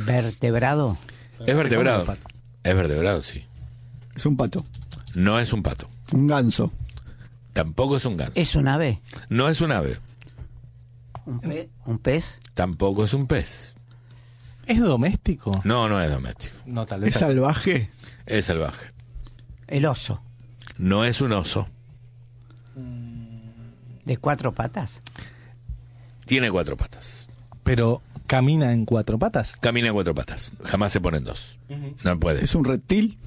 ¿Vertebrado? Es vertebrado. Es vertebrado, sí. Es un pato. No es un pato. Un ganso. Tampoco es un ganso. ¿Es un ave? No es un ave. ¿Un pez? Tampoco es un pez. ¿Es doméstico? No, no es doméstico. No, tal vez. ¿Es salvaje? Es salvaje. ¿El oso? No es un oso. ¿De 4 patas? Tiene 4 patas. Pero camina en 4 patas. Camina en 4 patas. Jamás se pone en 2. No puede. ¿Es un reptil?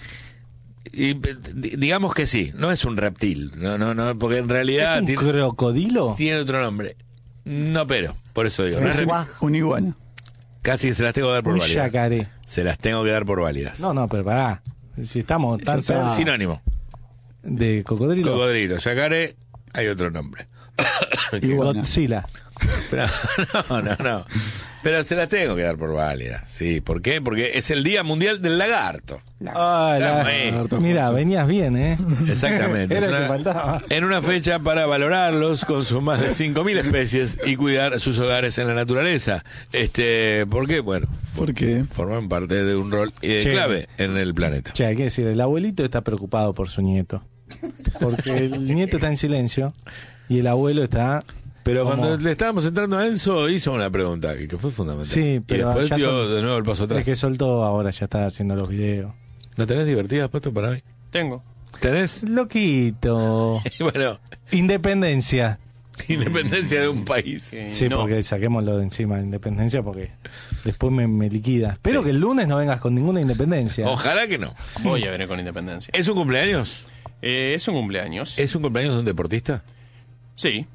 Y, digamos que sí. No es un reptil. No, porque en realidad ¿Es un crocodilo? tiene otro nombre. No, pero por eso digo. No es Un iguana. casi que se las tengo que dar por Un válidas. yacaré. Se las tengo que dar por válidas. No, pero pará. Si estamos tan cerca Sinónimo. de cocodrilo. Cocodrilo. Yacaré, hay otro nombre. Iguana. Godzilla. Pero, no. Pero se las tengo que dar por válidas. Sí, ¿por qué? Porque es el Día Mundial del Lagarto. Ah, Estamos ahí. Mira, venías bien, ¿eh? Exactamente. Era Es lo que una- faltaba. en una fecha para valorarlos con sus más de 5.000 especies y cuidar sus hogares en la naturaleza. ¿Por qué? Bueno, ¿Por qué? forman parte de un rol Che. clave en el planeta. Che, hay que decir, el abuelito está preocupado por su nieto. Porque el nieto está en silencio y el abuelo está... Pero como- cuando le estábamos entrando a Enzo, hizo una pregunta que fue fundamental. Sí, pero y después ya dio son- de nuevo el paso El atrás. que soltó ahora ya está haciendo los videos. ¿No tenés divertidas puesto para hoy? Tengo. ¿Tenés? Loquito. Y bueno, Independencia. independencia de un país. Sí, No. porque saquémoslo de encima, independencia, porque después me liquida. Espero que el lunes no vengas con ninguna independencia. Ojalá que no. Voy a venir con independencia. ¿Es un cumpleaños? Es un cumpleaños. ¿Es un cumpleaños de un deportista? Sí,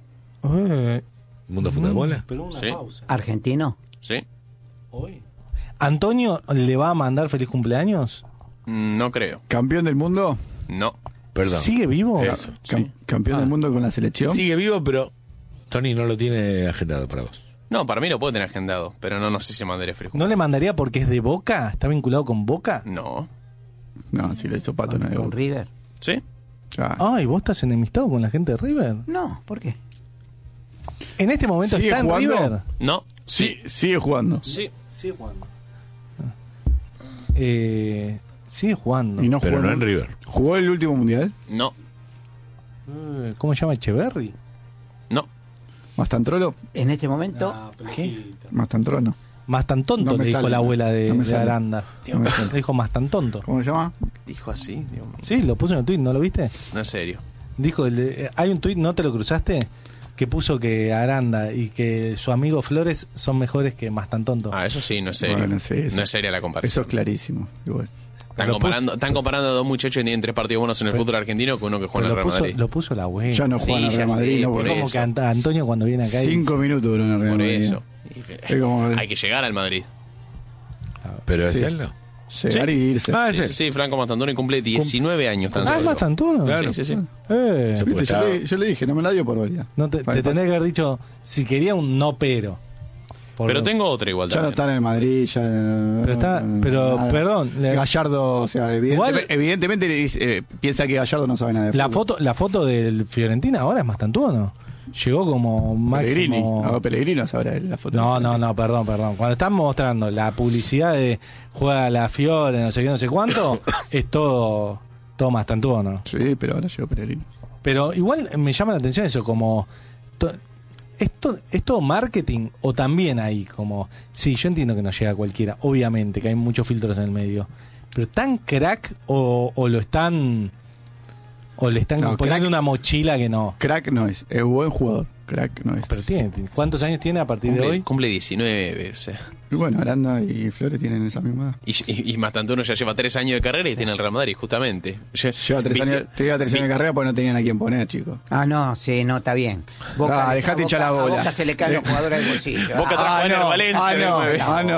¿Mundo Fútbol? Pero una Sí. pausa. ¿Argentino? sí. Hoy. ¿Antonio le va a mandar feliz cumpleaños? No creo. ¿Campeón del mundo? No. Perdón. ¿Sigue vivo? Eso. ¿Campeón del mundo con la selección? Sigue vivo, pero Tony no lo tiene agendado para vos. No, para mí lo puedo tener agendado, pero no sé si le mandaré feliz ¿No le mandaría porque es de Boca? ¿Está vinculado con Boca? No. No, si le hizo pato no le ¿Con gusta. River? ¿Sí? Ah. Ay, ¿vos estás enemistado con la gente de River? No, ¿por qué? ¿En este momento ¿Sigue está en jugando? River? No. Sí, sigue jugando. Sí. Sigue jugando. Sigue jugando. Y no Pero jugó, no en River. ¿Jugó el último mundial? No. ¿Cómo se llama? ¿Echeverry? No. ¿Mastantrolo? En este momento, ¿Qué? Mastantrono. Más tan tonto, No me le dijo sale. la abuela No de me sale. Aranda. No me sale. Le dijo más tan tonto. ¿Cómo se llama? Dijo así, Dios mío. Sí, lo puso en el tuit, ¿no lo viste? No, en serio. Dijo, hay un tuit, ¿no te lo cruzaste? Que puso que Aranda y que su amigo Flores son mejores que más tan tonto. Ah, eso sí, no es serio. Bueno, sí, eso. No es seria la Eso comparación. es clarísimo. Igual. Están comparando a dos muchachos que tienen 3 partidos buenos en el fútbol argentino con uno que juega en Pero el Real Madrid. lo puso la abuela. Ya no Sí, juega en el ya Real Madrid. sé, no, por porque- Como eso. que Antonio cuando viene acá y 5 minutos duró en el Real Por Madrid. eso. Es como- Hay que llegar al Madrid. Pero es Sí. él, ¿no? Llegar y irse. Ah, es Sí, él. sí, sí, Franco Mastandoni cumple 19 años tan Ah, es solo. más tantuno. Claro. Sí, sí, sí. Eh, Sí. ¿Viste? Yo le dije, no me la dio por válida. no te Vale, tendría que haber dicho si quería un no pero. Por- Pero tengo otra igual Ya no también. está en el Madrid, ya. Pero, nada. perdón, Gallardo, o sea, Igual- evidentemente le dice, piensa que Gallardo no sabe nada de fútbol. la foto del Fiorentina ahora es más tantuno. Llegó como Pellegrini. máximo. A Pellegrino sabrá la foto. No, perdón. Cuando están mostrando la publicidad de juega la Fiore, no sé qué, no sé cuánto, es todo más tantuno. Sí, pero ahora llegó Pellegrino. Pero igual me llama la atención eso, como... ¿Es todo marketing o también hay como... Sí, yo entiendo que no llega a cualquiera, obviamente, que hay muchos filtros en el medio. Pero ¿tan crack o lo están... o le están No, poniendo crack- una mochila que no? Crack no es buen jugador. Crack no es. Pero tiene, ¿cuántos años tiene a partir de hoy? Cumple 19, o sea. Y bueno, Aranda y Flores tienen esa misma edad. Y Mastantuono ya lleva 3 años de carrera y tiene el Real Madrid, justamente. Lleva 3 años, te lleva 3 años de carrera porque no tenían a quién poner, chicos. Ah, no, sí, no, está bien. Ah, dejate hinchar la bola. A Boca se le caen los jugadores del bolsillo. Boca trajo a Ener Valencia de nueve.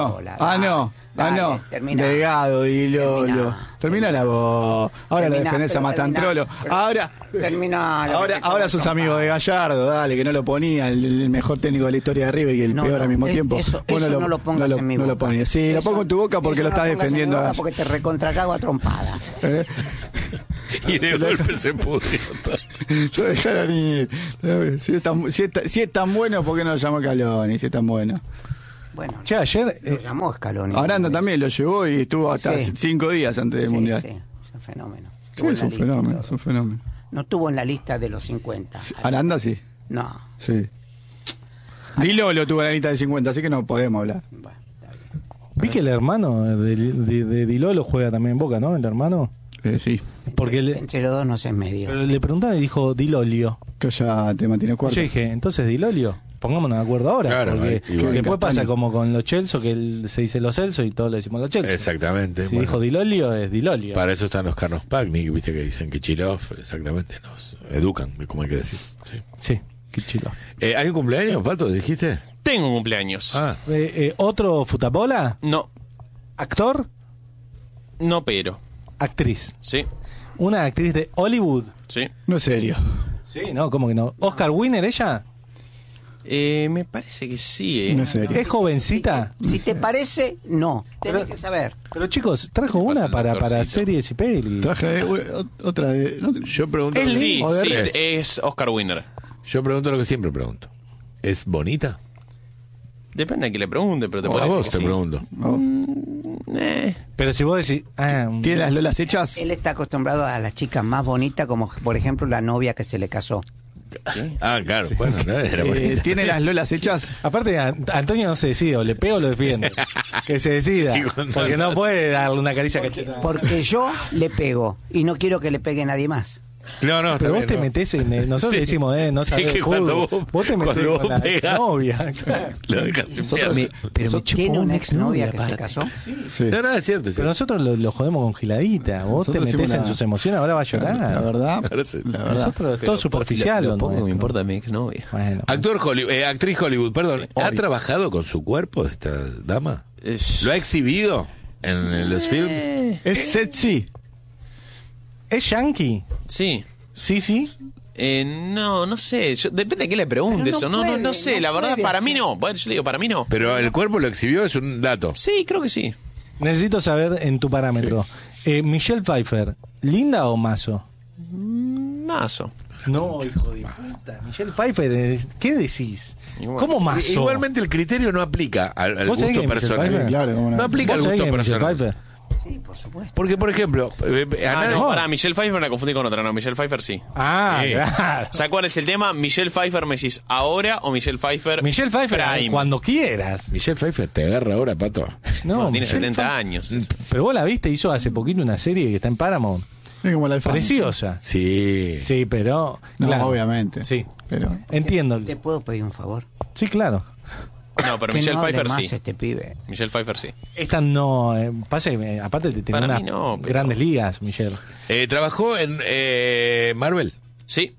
Termina. Delgado y Lolo. Termina. Termina la voz. Ahora lo Termina, defendés a pero Mastantrolo. termina. Ahora. Termina. Ahora sos amigo de Gallardo, dale, que no lo ponía, el mejor técnico de la historia de River y el No, peor no, al mismo tiempo. eso Vos no lo pongas en mi no lo boca. ponías. Sí, lo Eso- pongo en tu boca porque eso lo no estás pongas en mi defendiendo. boca porque te recontracago a trompadas. ¿Eh? Y de golpe se pudrió todo. Yo dejaron ir. Si es tan bueno, ¿por qué no lo llamó Caloni? Si es tan bueno. Bueno, Che, ayer lo llamó Scaloni. Aranda también lo llevó y estuvo hasta Sí. 5 días antes del Sí, Mundial. sí, es un fenómeno. Sí, Estuvo en es la un lista y fenómeno, todo. es un fenómeno. No estuvo en la lista de los 50. Aranda sí, No. sí. Dilo lo tuvo en la lista de 50, así que no podemos hablar. Bueno, está bien. vi que el hermano de Di Lolo juega también en Boca, ¿no? El hermano. Sí, Porque Entre los dos no se es medio. pero le preguntaron y dijo Di Lolio. que ya te mantiene Y cuarto. yo dije, entonces Di Lolio, pongámonos de acuerdo ahora. Claro, porque igual. después pasa Castaño. como con los Chelsea, que se dice los Celso y todos le decimos los Chelsea. Exactamente. Si bueno. dijo Di Lolio, es Di Lolio. Para eso están los Carlos Pagnik, viste que dicen que Chilov, exactamente, nos educan, de cómo hay que decir. Sí. Sí, qué chilo. ¿Hay un cumpleaños, Pato, dijiste? Tengo un cumpleaños. Ah, ¿Otro futabola? No, ¿Actor? no, pero. Actriz. Sí, Una actriz de Hollywood. sí. No es serio. Sí, no, ¿cómo que no? ¿Oscar Winner ella? Me parece que sí, No es serio. ¿Es jovencita? Si te parece, no. Tenés que saber. Pero chicos, trajo ¿Qué pasa, una el para doctorcito? series y pelis. Traje otra de... no, yo pregunto, Es Sí, O de sí, Res. es Oscar Winner. yo pregunto lo que siempre pregunto. ¿Es bonita? Depende a quién le pregunte, pero te O puedo a decir vos que te sí. pregunto. vamos. Pero si vos decís... ¿Tiene las lolas hechas? Él está acostumbrado a las chicas más bonitas, como por ejemplo la novia que se le casó. Ah, claro, bueno, no, era bonita. ¿Tiene las lolas hechas? Aparte, Antonio no se decide, o le pega o lo defiende. Que se decida. Y cuando- Porque no puede darle una caricia cachetada. Porque yo le pego y no quiero que le pegue nadie más. No, no, Pero vos está te bien, no. metés en... Nosotros Sí. decimos, no sabés Es que de cuando fútbol. Vos te metés cuando con vos la pegás, novia. Claro. Lo dejas sin Nosotros- piernas. ¿Tiene una exnovia que se casó? Sí. No, no, es cierto. Es Pero cierto. nosotros lo jodemos con giladita. Vos Nosotros te metés hicimos en una- sus emociones, ahora va a llorar. La verdad, Parece. la verdad. Nosotros todo superficial. Lo ¿o poco no? me importa mi exnovia. Bueno. Actor Hollywood, actriz Hollywood, perdón. ¿Ha obvio. trabajado con su cuerpo esta dama? Es- ¿Lo ha exhibido en los films? Es sexy. ¿Es yankee? Sí. Sí. No sé. Depende de qué le preguntes. Pero Eso. no No puede, sé. no La verdad, puede para hacer. mí no. Bueno, yo le digo, para mí no. Pero el cuerpo lo exhibió, es un dato. Sí, creo que sí. Necesito saber en tu parámetro. Michelle Pfeiffer, ¿linda o mazo? Mazo. No, hijo de puta. Michelle Pfeiffer, ¿qué decís? Igual. ¿Cómo mazo? Igualmente el criterio no aplica al ¿Vos sabés gusto que Michelle personal. Pfeiffer? Claro, cómo no. No aplica al ¿Vos sabés gusto que Michelle personal. Pfeiffer? Sí, por supuesto. Porque, por ejemplo, a nadie- No, pará, Michelle Pfeiffer la confundí con otra. No, Michelle Pfeiffer sí. Ah, Sí. claro. ¿Sabes cuál es el tema? Michelle Pfeiffer me decís ahora o Michelle Pfeiffer Michelle Pfeiffer, Prime. cuando quieras. Michelle Pfeiffer te agarra ahora, Pato. No, Tiene Michelle 70 Pfeiffer- años. Pero vos la viste, hizo hace poquito una serie que está en Paramount. Es como la alfalfa. Preciosa. Sí. Sí, pero... No, claro. obviamente. Sí, Pero entiendo. ¿Te puedo pedir un favor? Sí, claro. No, pero Que Michelle no hable Pfeiffer más sí. este pibe. Michelle Pfeiffer sí. Esta no... pasa que, aparte te tiene Para unas mí no, pero- grandes ligas, Michelle. Trabajó en Marvel. Sí.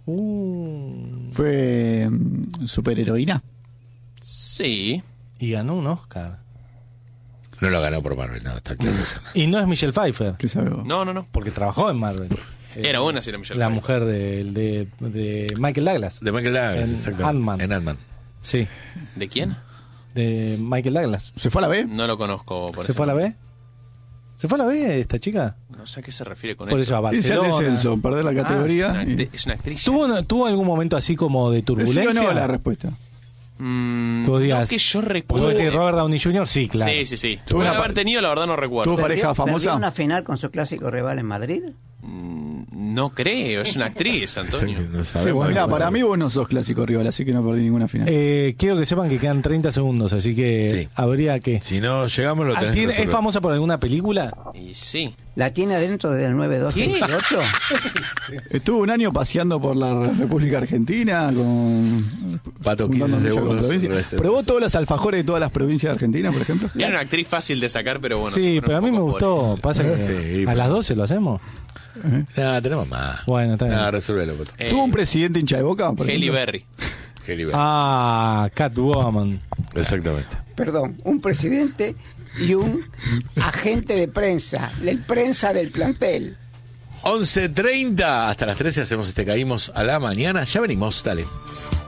fue superheroína. Sí. Y ganó un Oscar. No lo ganó por Marvel, no, está claro. eso no. Y no es Michelle Pfeiffer, ¿Qué sabe vos? No. porque trabajó en Marvel. Era buena si era Michelle La Pfeiffer. mujer de Michael Douglas. De Michael Douglas, En exactamente. Ant-Man. En Ant-Man. Sí, ¿De quién? de Michael Douglas. ¿Se fue a la B? No lo conozco. Por ¿Se ese fue a la nombre. B? ¿Se fue a la B esta chica? No sé a qué se refiere con Por eso. eso a Irse al Barcelona. descenso, perder la categoría. y- Es una actriz. ¿Tuvo algún momento así como de ¿Sí turbulencia? o no la respuesta? Mm, Que vos digas, no que yo Porque recuerdo. vos decís Robert Downey Jr., sí, claro. Sí. Tuvo Puede una haber tenido, la verdad no recuerdo. ¿Tuvo pareja ¿Perdió famosa? una final con su clásico rival en Madrid? No creo, es una actriz, Antonio. No Sí, sabemos. bueno, mirá, para mí vos no sos clásico rival, así que no perdí ninguna final. Quiero que sepan que quedan 30 segundos, así que Sí. habría que... Si no llegamos, lo tenés que ¿Es resolver. famosa por alguna película? Y sí. ¿La tiene adentro del 9218? Estuvo un año paseando por la República Argentina con... Pato, juntando 15 muchas segundos. provincias. Reserva. ¿Probó todos los alfajores de todas las provincias de Argentina, por ejemplo? Era una actriz fácil de sacar, pero bueno. se sí, fueron pero a mí un me poco gustó. por- Pasa que Sí, a pues- las 12 lo hacemos. No, tenemos más. Bueno, está bien. No, resuélvelo, Pato. ¿Tuvo un presidente hincha de Boca? por Halle ejemplo? Berry. Halle Berry. Catwoman. Exactamente. Perdón, un presidente y un agente de prensa, el prensa del plantel. 11:30 hasta las 13 hacemos Caímos a la mañana. Ya venimos, dale.